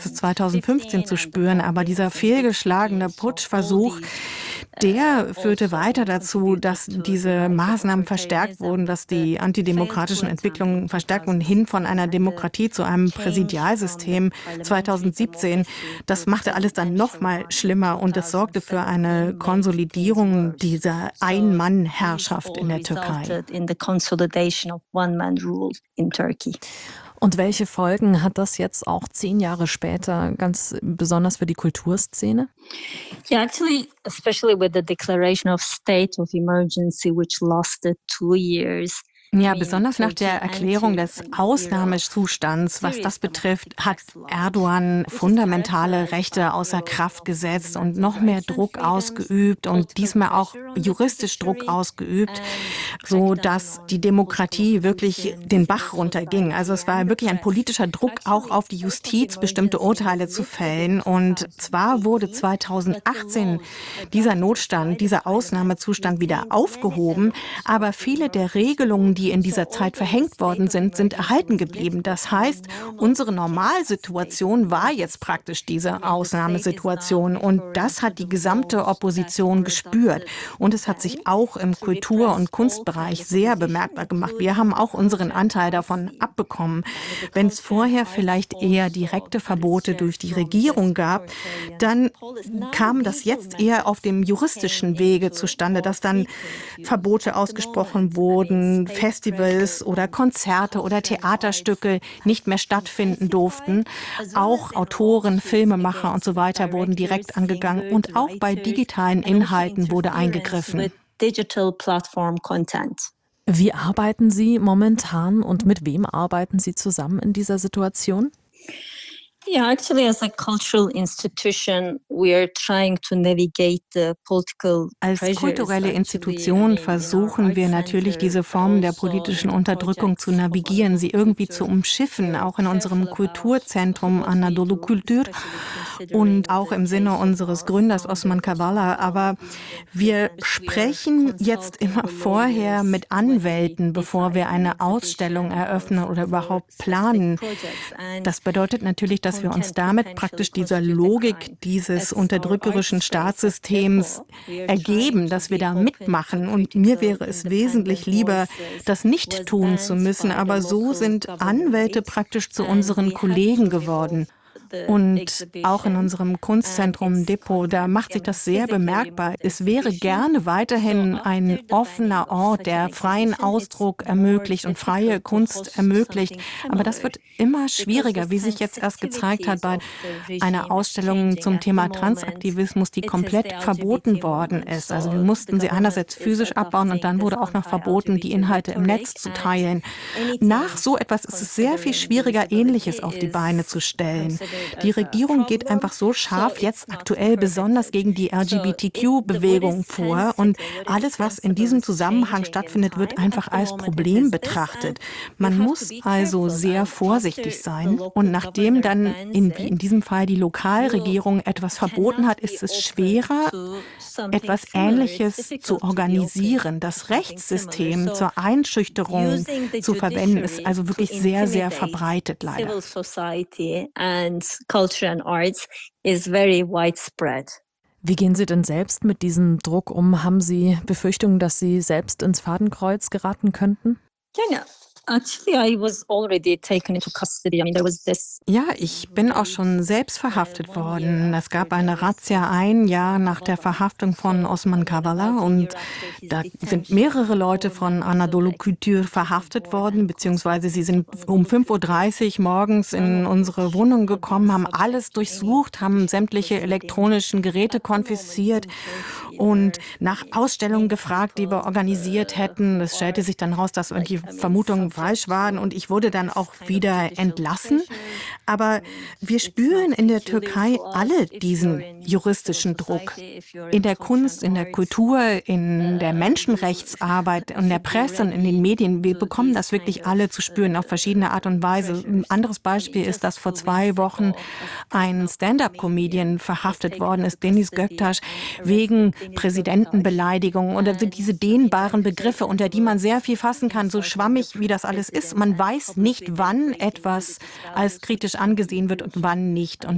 2015 zu spüren, aber dieser fehlgeschlagene Putschversuch, der führte weiter dazu, dass diese Maßnahmen verstärkt wurden, dass die antidemokratischen Entwicklungen verstärkt wurden, hin von einer Demokratie zu einem Präsidialsystem 2017. Das machte alles dann noch mal schlimmer und es sorgte für eine Konsolidierung dieser Ein-Mann-Herrschaft in der Türkei. Und welche Folgen hat das jetzt auch 10 Jahre später, ganz besonders für die Kulturszene? Yeah, actually, especially with the declaration of state of emergency, which lasted 2 years. Ja, besonders nach der Erklärung des Ausnahmezustands, was das betrifft, hat Erdogan fundamentale Rechte außer Kraft gesetzt und noch mehr Druck ausgeübt und diesmal auch juristisch Druck ausgeübt, so dass die Demokratie wirklich den Bach runterging. Also es war wirklich ein politischer Druck auch auf die Justiz, bestimmte Urteile zu fällen. Und zwar wurde 2018 dieser Notstand, dieser Ausnahmezustand wieder aufgehoben, aber viele der Regelungen, die in dieser Zeit verhängt worden sind, sind erhalten geblieben. Das heißt, unsere Normalsituation war jetzt praktisch diese Ausnahmesituation und das hat die gesamte Opposition gespürt. Und es hat sich auch im Kultur- und Kunstbereich sehr bemerkbar gemacht. Wir haben auch unseren Anteil davon abbekommen. Wenn es vorher vielleicht eher direkte Verbote durch die Regierung gab, dann kam das jetzt eher auf dem juristischen Wege zustande, dass dann Verbote ausgesprochen wurden, Festivals oder Konzerte oder Theaterstücke nicht mehr stattfinden durften. Auch Autoren, Filmemacher und so weiter wurden direkt angegangen und auch bei digitalen Inhalten wurde eingegriffen. Wie arbeiten Sie momentan und mit wem arbeiten Sie zusammen in dieser Situation? Yeah, actually, as a cultural institution, we are trying to navigate the political Als kulturelle Institution versuchen wir natürlich, diese Formen der politischen Unterdrückung zu navigieren, sie irgendwie zu umschiffen, auch in unserem Kulturzentrum Anadolu Kültür und auch im Sinne unseres Gründers Osman Kavala. Aber wir sprechen jetzt immer vorher mit Anwälten, bevor wir eine Ausstellung eröffnen oder überhaupt planen. Das bedeutet natürlich, dass wir uns damit praktisch dieser Logik dieses unterdrückerischen Staatssystems ergeben, dass wir da mitmachen. Und mir wäre es wesentlich lieber, das nicht tun zu müssen. Aber so sind Anwälte praktisch zu unseren Kollegen geworden. Und auch in unserem Kunstzentrum Depot, da macht sich das sehr bemerkbar. Es wäre gerne weiterhin ein offener Ort, der freien Ausdruck ermöglicht und freie Kunst ermöglicht. Aber das wird immer schwieriger, wie sich jetzt erst gezeigt hat bei einer Ausstellung zum Thema Transaktivismus, die komplett verboten worden ist. Also wir mussten sie einerseits physisch abbauen und dann wurde auch noch verboten, die Inhalte im Netz zu teilen. Nach so etwas ist es sehr viel schwieriger, Ähnliches auf die Beine zu stellen. Die Regierung geht einfach so scharf jetzt aktuell besonders gegen die LGBTQ-Bewegung vor und alles, was in diesem Zusammenhang stattfindet, wird einfach als Problem betrachtet. Man muss also sehr vorsichtig sein und nachdem dann wie in diesem Fall die Lokalregierung etwas verboten hat, ist es schwerer, etwas Ähnliches zu organisieren. Das Rechtssystem zur Einschüchterung zu verwenden, ist also wirklich sehr, sehr verbreitet leider. Culture and arts is very widespread. Wie gehen Sie denn selbst mit diesem Druck um? Haben Sie Befürchtungen, dass Sie selbst ins Fadenkreuz geraten könnten? Yeah, actually, I was already taken into custody. I mean, there was this. Ja, ich bin auch schon selbst verhaftet worden. Es gab eine Razzia 1 Jahr nach der Verhaftung von Osman Kavala und da sind mehrere Leute von Anadolu Kültür verhaftet worden, beziehungsweise sie sind um 5:30 Uhr morgens in unsere Wohnung gekommen, haben alles durchsucht, haben sämtliche elektronischen Geräte konfisziert und nach Ausstellungen gefragt, die wir organisiert hätten. Es stellte sich dann raus, dass die Vermutungen falsch waren und ich wurde dann auch wieder entlassen. Aber wir spüren in der Türkei alle diesen juristischen Druck. In der Kunst, in der Kultur, in der Menschenrechtsarbeit, in der Presse und in den Medien. Wir bekommen das wirklich alle zu spüren auf verschiedene Art und Weise. Ein anderes Beispiel ist, dass vor 2 Wochen ein Stand-up-Comedian verhaftet worden ist, Deniz Göktaş, wegen Präsidentenbeleidigung oder diese dehnbaren Begriffe, unter die man sehr viel fassen kann, so schwammig wie das alles ist. Man weiß nicht, wann etwas als kritisch angesehen wird und wann nicht. Und